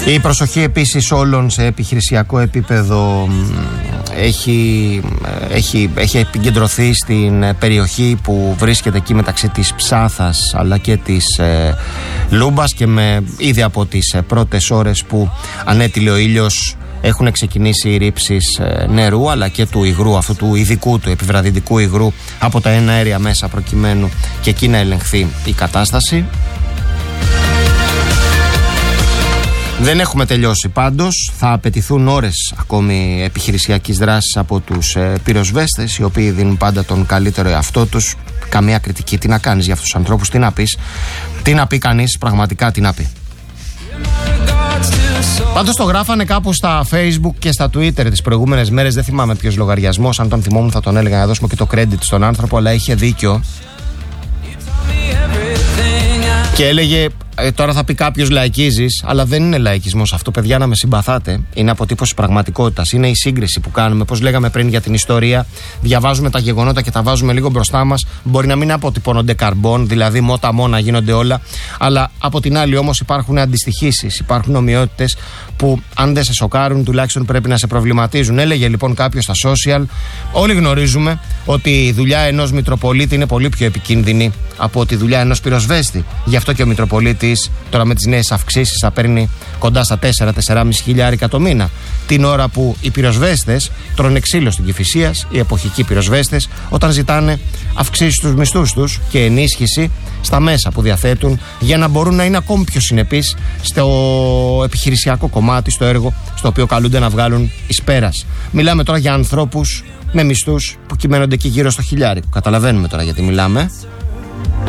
Η προσοχή επίσης όλων σε επιχειρησιακό επίπεδο έχει επικεντρωθεί στην περιοχή που βρίσκεται εκεί μεταξύ της Ψάθας αλλά και της Λούμπας, και ήδη από τις πρώτες ώρες που ανέτειλε ο ήλιος έχουν ξεκινήσει οι ρήψεις νερού αλλά και του υγρού, αυτού του ειδικού, του επιβραδυντικού υγρού από τα εναέρια μέσα, προκειμένου και εκεί να ελεγχθεί η κατάσταση. Δεν έχουμε τελειώσει πάντως, θα απαιτηθούν ώρες ακόμη επιχειρησιακής δράσης από τους πυροσβέστες, οι οποίοι δίνουν πάντα τον καλύτερο εαυτό τους. Καμία κριτική, τι να κάνεις για αυτούς τους ανθρώπους, τι να πεις, τι να πει κανείς, πραγματικά τι να πει. Πάντως το γράφανε κάπου στα Facebook και στα Twitter τις προηγούμενες μέρες, δεν θυμάμαι ποιος λογαριασμός, αν τον θυμόμουν θα τον έλεγα, να δώσουμε και το credit στον άνθρωπο, αλλά είχε δίκιο. Και έλεγε, τώρα θα πει κάποιος λαϊκίζεις, αλλά δεν είναι λαϊκισμός αυτό, παιδιά, να με συμπαθάτε. Είναι αποτύπωση πραγματικότητας. Είναι η σύγκριση που κάνουμε. Πώς λέγαμε πριν για την ιστορία, διαβάζουμε τα γεγονότα και τα βάζουμε λίγο μπροστά μας. Μπορεί να μην αποτυπώνονται καρμπών, δηλαδή μότα μόνα γίνονται όλα. Αλλά από την άλλη όμως υπάρχουν αντιστοιχήσεις, υπάρχουν ομοιότητες που αν δεν σε σοκάρουν, τουλάχιστον πρέπει να σε προβληματίζουν. Έλεγε λοιπόν κάποιος στα social, όλοι γνωρίζουμε ότι η δουλειά ενός Μητροπολίτη είναι πολύ πιο επικίνδυνη από τη δουλειά ενός πυροσβέστη. Γι' αυτό και ο Μητροπολίτης τώρα με τις νέες αυξήσεις θα παίρνει κοντά στα 4-4,5 χιλιάρικα το μήνα. Την ώρα που οι πυροσβέστες τρώνε ξύλο στην Κηφισίας, οι εποχικοί πυροσβέστες, όταν ζητάνε αυξήσεις στους μισθούς τους και ενίσχυση στα μέσα που διαθέτουν για να μπορούν να είναι ακόμη πιο συνεπείς στο επιχειρησιακό κομμάτι, στο έργο στο οποίο καλούνται να βγάλουν εις πέρας. Μιλάμε τώρα για ανθρώπους με μισθούς που κυμαίνονται εκεί γύρω στο χιλιάρικο. Καταλαβαίνουμε τώρα γιατί μιλάμε.